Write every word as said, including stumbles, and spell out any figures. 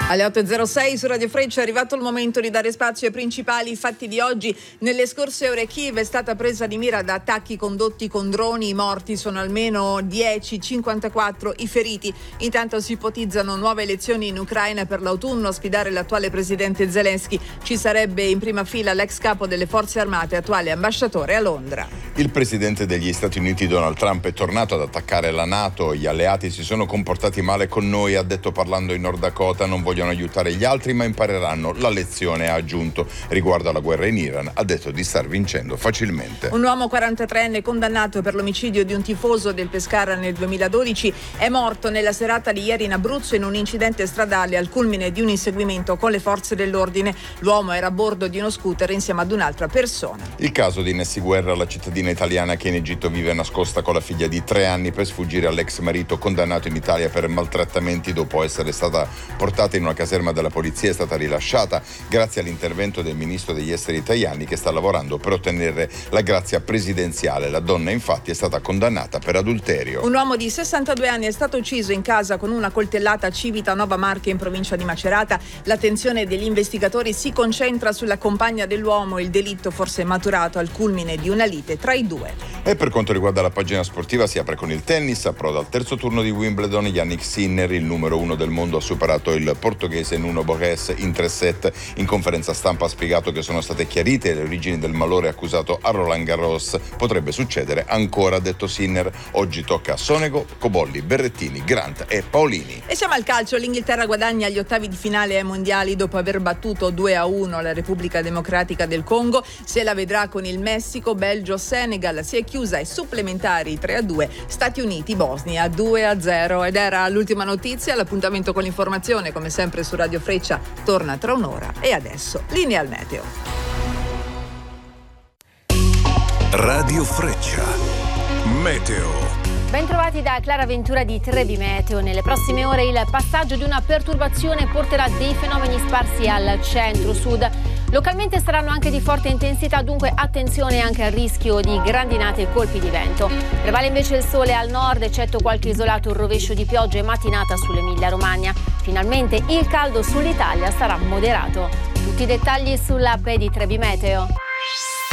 Alle otto e zero sei su Radio Freccia è arrivato il momento di dare spazio ai principali fatti di oggi. Nelle scorse ore Kiev è stata presa di mira da attacchi condotti con droni. I morti sono almeno dieci, cinquantaquattro i feriti. Intanto si ipotizzano nuove elezioni in Ucraina per l'autunno. A sfidare l'attuale presidente Zelensky ci sarebbe in prima fila l'ex capo delle forze armate, attuale ambasciatore a Londra. Il presidente degli Stati Uniti Donald Trump è tornato ad attaccare la NATO. Gli alleati si sono comportati male con noi, ha detto parlando in Nord Dakota. Non vogliono aiutare gli altri, ma impareranno la lezione, ha aggiunto. Riguardo alla guerra in Iran, ha detto di star vincendo facilmente. Un uomo quarantatreenne condannato per l'omicidio di un tifoso del Pescara nel duemiladodici è morto nella serata di ieri in Abruzzo in un incidente stradale al culmine di un inseguimento con le forze dell'ordine. L'uomo era a bordo di uno scooter insieme ad un'altra persona. Il caso di Nessi Guerra, la cittadina italiana che in Egitto vive nascosta con la figlia di tre anni per sfuggire all'ex marito condannato in Italia per maltrattamenti dopo essere stata portata in una caserma della polizia, è stata rilasciata grazie all'intervento del ministro degli esteri Tajani, che sta lavorando per ottenere la grazia presidenziale. La donna infatti è stata condannata per adulterio. Un uomo di sessantadue anni è stato ucciso in casa con una coltellata a Civita-Nova Marche in provincia di Macerata. L'attenzione degli investigatori si concentra sulla compagna dell'uomo. Il delitto forse è maturato al culmine di una lite tra i due. E per quanto riguarda la pagina sportiva si apre con il tennis. Approda al terzo turno di Wimbledon Jannik Sinner, il numero uno del mondo, ha superato il portoghese Nuno Borges in tre set. In conferenza stampa ha spiegato che sono state chiarite le origini del malore accusato a Roland Garros. Potrebbe succedere ancora, ha detto Sinner. Oggi tocca a Sonego, Cobolli, Berrettini, Grant e Paolini. E siamo al calcio. L'Inghilterra guadagna gli ottavi di finale ai mondiali dopo aver battuto due a uno la Repubblica Democratica del Congo. Se la vedrà con il Messico, Belgio, Senegal. Si è chiusa ai supplementari tre a due. Stati Uniti, Bosnia due a zero. Ed era l'ultima notizia. L'appuntamento con l'informazione, come sempre su Radio Freccia, torna tra un'ora. E adesso linea al meteo. Radio Freccia Meteo. Bentrovati da Clara Ventura di Trebi Meteo. Nelle prossime ore il passaggio di una perturbazione porterà dei fenomeni sparsi al centro-sud. Localmente saranno anche di forte intensità, dunque attenzione anche al rischio di grandinate e colpi di vento. Prevale invece il sole al nord, eccetto qualche isolato rovescio di pioggia e mattinata sull'Emilia Romagna. Finalmente il caldo sull'Italia sarà moderato. Tutti i dettagli sull'app di Trebi Meteo.